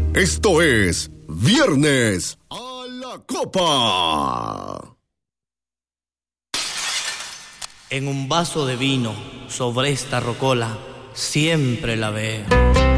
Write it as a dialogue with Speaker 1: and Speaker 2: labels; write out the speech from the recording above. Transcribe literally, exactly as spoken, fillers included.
Speaker 1: Esto es Viernes a la Copa.
Speaker 2: En un vaso de vino, sobre esta rocola, siempre la veo.